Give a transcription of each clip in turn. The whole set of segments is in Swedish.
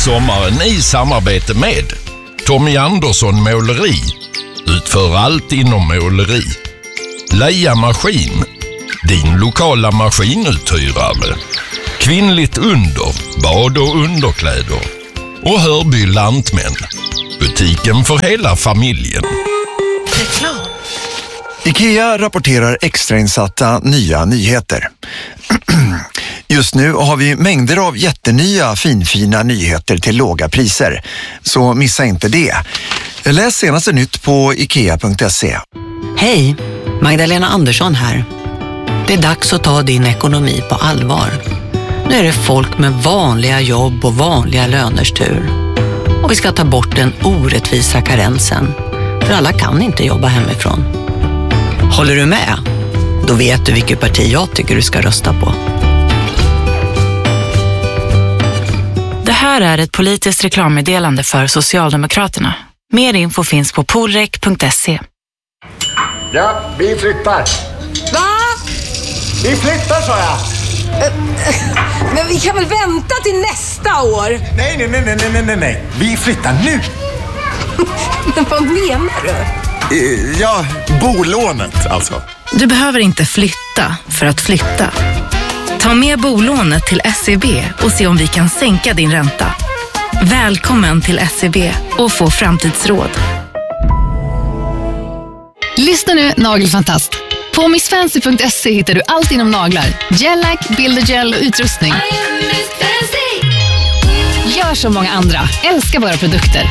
sommaren i samarbete med Tommy Andersson Måleri. Utför allt inom måleri. Leia Maskin, din lokala maskinuthyrare. Kvinnligt under, bad- och underkläder. Och Hörby Lantmän, butiken för hela familjen. Reklam. IKEA rapporterar extrainsatta nya nyheter. Just nu har vi mängder av jättenya finfina nyheter till låga priser. Så missa inte det. Läs senaste nytt på ikea.se. Hej, Magdalena Andersson här. Det är dags att ta din ekonomi på allvar. Nu är det folk med vanliga jobb och vanliga löners tur. Och vi ska ta bort den orättvisa karensen. För alla kan inte jobba hemifrån. Håller du med? Då vet du vilket parti jag tycker du ska rösta på. Det här är ett politiskt reklammeddelande för Socialdemokraterna. Mer info finns på polrek.se. Ja, vi flyttar. Va? Vi flyttar, sa jag. Men vi kan väl vänta till nästa år? Nej. Vi flyttar nu. Men vad menar du? Ja, bolånet alltså. Du behöver inte flytta för att flytta. Ta med bolånet till SEB och se om vi kan sänka din ränta. Välkommen till SEB och få framtidsråd. Lyssna nu, nagelfantast. På missfancy.se hittar du allt inom naglar. Gellack, bildergel och utrustning. Gör som många andra. Älskar våra produkter.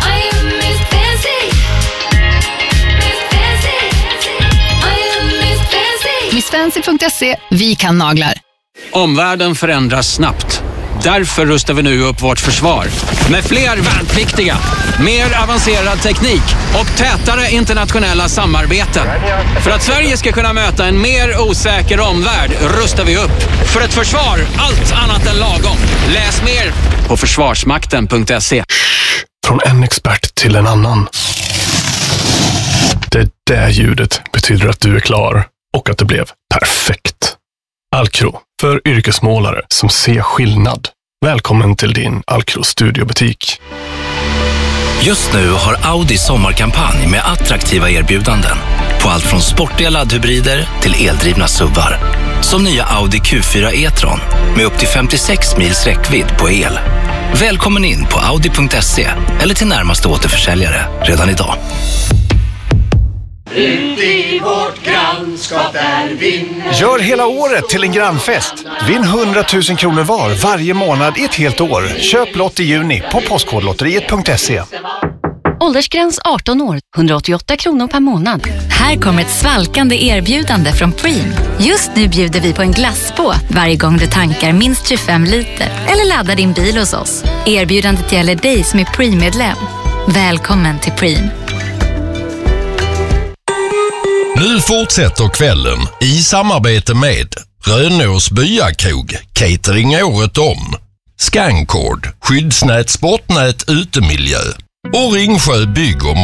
Missfancy.se. Vi kan naglar. Omvärlden förändras snabbt. Därför rustar vi nu upp vårt försvar. Med fler värnpliktiga, mer avancerad teknik och tätare internationella samarbeten. För att Sverige ska kunna möta en mer osäker omvärld rustar vi upp. För ett försvar, allt annat än lagom. Läs mer på försvarsmakten.se. Från en expert till en annan. Det där ljudet betyder att du är klar och att det blev perfekt. Alcro, för yrkesmålare som ser skillnad. Välkommen till din Alcro studiobutik. Just nu har Audi sommarkampanj med attraktiva erbjudanden på allt från sportiga laddhybrider till eldrivna SUVar. Som nya Audi Q4 e-tron med upp till 56 mils räckvidd på el. Välkommen in på audi.se eller till närmaste återförsäljare redan idag. Ut i vårt grannskap där vinner. Gör hela året till en grannfest. Vinn 100 000 kronor var varje månad i ett helt år. Köp lott i juni på postkodlotteriet.se. Åldersgräns 18 år, 188 kronor per månad. Här kommer ett svalkande erbjudande från Preem. Just nu bjuder vi på en glassbåt varje gång du tankar minst 25 liter eller laddar din bil hos oss. Erbjudandet gäller dig som är Preem-medlem. Välkommen till Preem. Nu fortsätter kvällen i samarbete med Rönås Byakrog, catering året om, Scancord, skyddsnät, sportnät, utemiljö och Ringsjö bygg- och